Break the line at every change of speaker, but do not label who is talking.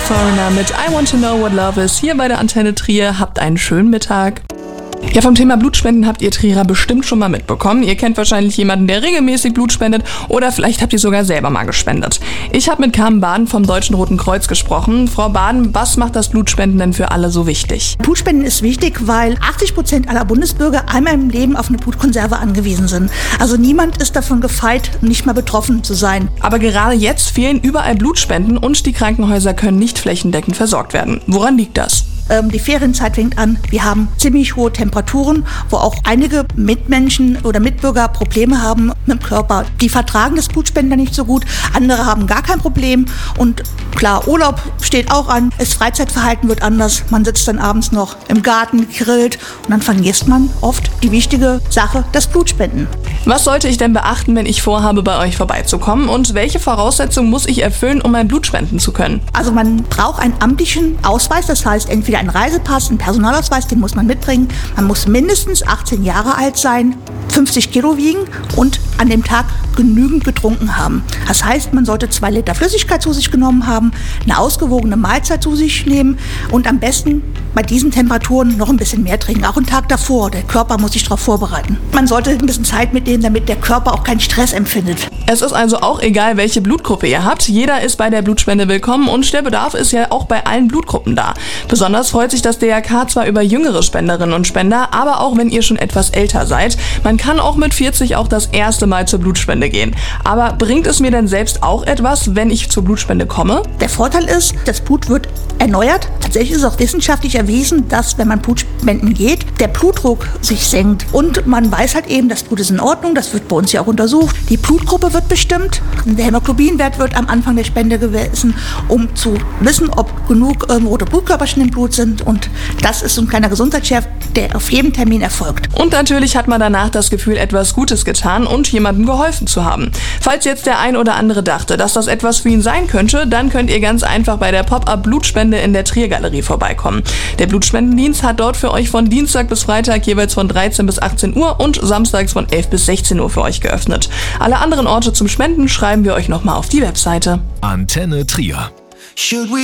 Foreigner mit I Want to Know What Love Is hier bei der Antenne Trier. Habt einen schönen Mittag. Ja, vom Thema Blutspenden habt ihr Trierer bestimmt schon mal mitbekommen. Ihr kennt wahrscheinlich jemanden, der regelmäßig Blut spendet oder vielleicht habt ihr sogar selber mal gespendet. Ich habe mit Carmen Baden vom Deutschen Roten Kreuz gesprochen. Frau Baden, was macht das Blutspenden denn für alle so wichtig?
Blutspenden ist wichtig, weil 80% aller Bundesbürger einmal im Leben auf eine Blutkonserve angewiesen sind. Also niemand ist davon gefeit, nicht mal betroffen zu sein.
Aber gerade jetzt fehlen überall Blutspenden und die Krankenhäuser können nicht flächendeckend versorgt werden. Woran liegt das?
Die Ferienzeit fängt an. Wir haben ziemlich hohe Temperaturen, wo auch einige Mitmenschen oder Mitbürger Probleme haben mit dem Körper. Die vertragen das Blutspenden nicht so gut. Andere haben gar kein Problem. Und klar, Urlaub steht auch an. Das Freizeitverhalten wird anders. Man sitzt dann abends noch im Garten, grillt und dann vergisst man oft die wichtige Sache, das Blutspenden.
Was sollte ich denn beachten, wenn ich vorhabe, bei euch vorbeizukommen? Und welche Voraussetzungen muss ich erfüllen, um mein Blut spenden zu können?
Also man braucht einen amtlichen Ausweis, das heißt entweder ein Reisepass, ein Personalausweis, den muss man mitbringen. Man muss mindestens 18 Jahre alt sein, 50 Kilo wiegen und an dem Tag genügend getrunken haben. Das heißt, man sollte 2 Liter Flüssigkeit zu sich genommen haben, eine ausgewogene Mahlzeit zu sich nehmen und am besten bei diesen Temperaturen noch ein bisschen mehr trinken, auch einen Tag davor. Der Körper muss sich darauf vorbereiten. Man sollte ein bisschen Zeit mitnehmen, damit der Körper auch keinen Stress empfindet.
Es ist also auch egal, welche Blutgruppe ihr habt. Jeder ist bei der Blutspende willkommen und der Bedarf ist ja auch bei allen Blutgruppen da. Besonders freut sich das DRK zwar über jüngere Spenderinnen und Spender, aber auch wenn ihr schon etwas älter seid. Man kann auch mit 40 auch das erste Mal zur Blutspende gehen. Aber bringt es mir denn selbst auch etwas, wenn ich zur Blutspende komme?
Der Vorteil ist, das Blut wird erneuert. Tatsächlich ist es auch wissenschaftlich erwiesen, dass, wenn man Blutspenden geht, der Blutdruck sich senkt. Und man weiß halt eben, das Blut ist in Ordnung, das wird bei uns ja auch untersucht. Die Blutgruppe wird bestimmt, der Hämoglobinwert wird am Anfang der Spende gemessen, um zu wissen, ob genug rote Blutkörperchen im Blut sind. Und das ist so ein kleiner Gesundheitschef, der auf jedem Termin erfolgt.
Und natürlich hat man danach das Gefühl, etwas Gutes getan und jemandem geholfen zu haben. Falls jetzt der ein oder andere dachte, dass das etwas für ihn sein könnte, dann könnt ihr ganz einfach bei der Pop-Up-Blutspende in der Triergalerie vorbeikommen. Der Blutspendendienst hat dort für euch von Dienstag bis Freitag jeweils von 13 bis 18 Uhr und samstags von 11 bis 16 Uhr für euch geöffnet. Alle anderen Orte zum Spenden schreiben wir euch nochmal auf die Webseite.
Antenne Trier.